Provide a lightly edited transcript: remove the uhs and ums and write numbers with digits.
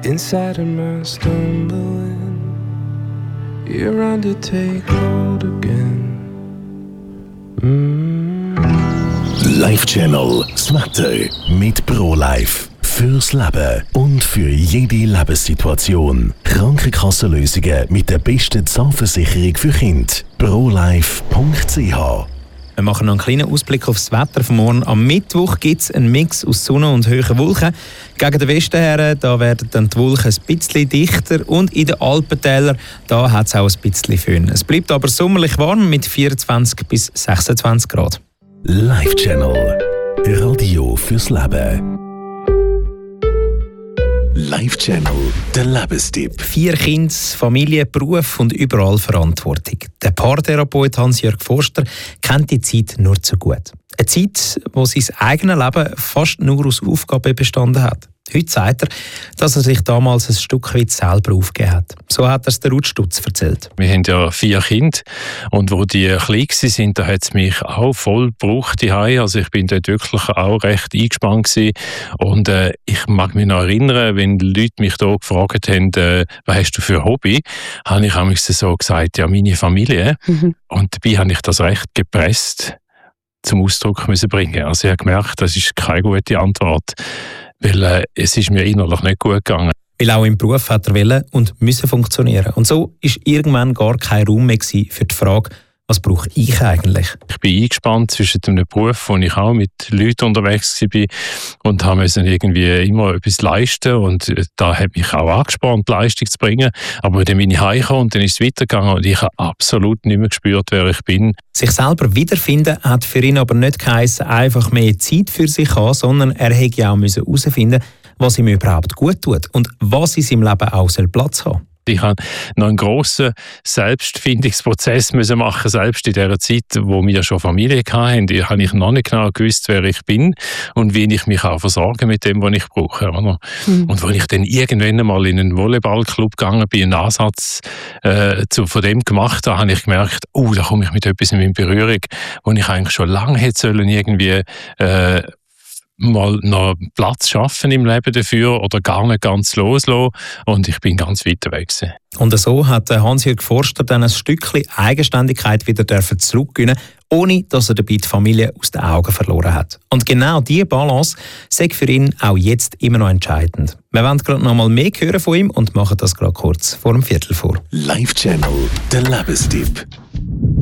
Inside of my stumbling, you're around to take hold again. Life Channel, das Wetter mit ProLife. Fürs Leben und für jede Lebenssituation. Krankenkassenlösungen mit der besten Zahnversicherung für Kinder. ProLife.ch. Wir machen noch einen kleinen Ausblick auf das Wetter von morgen. Am Mittwoch gibt es einen Mix aus Sonne und hohen Wolken. Gegen den Westen her da werden dann die Wolken ein bisschen dichter und in den Alpentälern da hat es auch ein bisschen Föhn. Es bleibt aber sommerlich warm mit 24 bis 26 Grad. Life Channel. Radio fürs Leben. Life Channel, der Lebenstipp. 4 Kinder, Familie, Beruf und überall Verantwortung. Der Paartherapeut Hans-Jörg Forster kennt die Zeit nur zu gut. Eine Zeit, wo sein eigenes Leben fast nur aus Aufgaben bestanden hat. Heute sagt er, dass er sich damals ein Stück weit selber aufgegeben hat. So hat er es der Ruth Stutz erzählt. Wir haben ja 4 Kinder und wo die klein waren, da hat es mich auch voll gebraucht. Also ich bin dort wirklich auch recht eingespannt gewesen. Und ich mag mich noch erinnern, wenn die Leute mich da gefragt haben, was hast du für ein Hobby, habe ich manchmal so gesagt, ja, meine Familie. Und dabei habe ich das recht gepresst zum Ausdruck müssen bringen. Also ich habe gemerkt, das ist keine gute Antwort. Weil es ist mir innerlich nicht gut gegangen. Weil auch im Beruf hat er wollen und müssen funktionieren. Und so ist irgendwann gar kein Raum mehr für die Frage, was brauche ich eigentlich? Ich bin eingespannt zwischen einem Beruf, wo ich auch mit Leuten unterwegs war und musste irgendwie immer etwas leisten. Und da hat mich auch angespornt, Leistung zu bringen. Aber dann bin ich heimgekommen und dann ist es weitergegangen und ich habe absolut nicht mehr gespürt, wer ich bin. Sich selber wiederfinden hat für ihn aber nicht geheissen, einfach mehr Zeit für sich haben, sondern er hätte auch herausfinden müssen, was ihm überhaupt gut tut und was in seinem Leben auch Platz haben soll. Ich musste noch einen grossen Selbstfindungsprozess machen, selbst in der Zeit, wo wir schon Familie hatten. Da habe ich noch nicht genau gewusst, wer ich bin und wie ich mich auch versorge mit dem, was ich brauche. Oder? Und als ich dann irgendwann einmal in einen Volleyballclub gegangen bin, einen Ansatz von dem gemacht habe, habe ich gemerkt, da komme ich mit etwas in Berührung, wo ich eigentlich schon lange hätte sollen irgendwie mal noch Platz schaffen im Leben dafür oder gar nicht ganz loslassen. Und ich bin ganz weit weg gewesen. Und so hat Hans-Jörg Forster dann ein Stückchen Eigenständigkeit wieder zurückgewinnen, ohne dass er dabei die Familie aus den Augen verloren hat. Und genau diese Balance sei für ihn auch jetzt immer noch entscheidend. Wir wollen gerade noch mal mehr hören von ihm und machen das gerade kurz vor dem Viertel vor. Life Channel, der Lebenstipp.